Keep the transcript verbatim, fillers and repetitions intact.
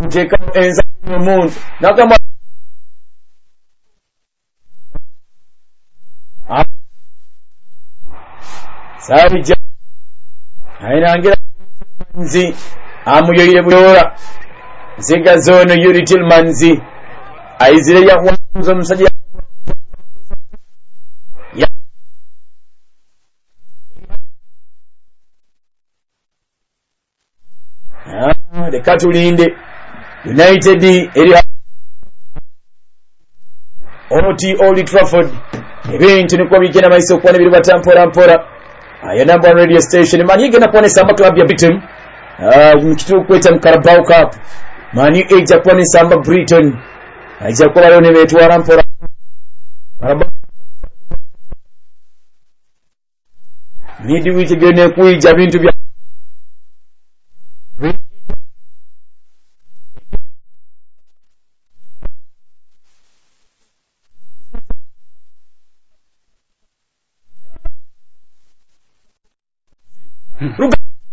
kuteeka enza omuntu nakama Sabija ainangira manzi amuyoyire buyora ziga zono yuritil manzi aizire ya wanzo msajja ya ah de katulinde United eri Oti Old Trafford ebintu niko bigena maiso kwa biri batampora mpora aya number one radio station mani igena kwa samba club ya Britain ah mkitu kweta Carabao Cup mani eja kwa samba Britain aja kwa leo nimetwara mpora Carabao nidi wiki gene kuija bintu bya Ruga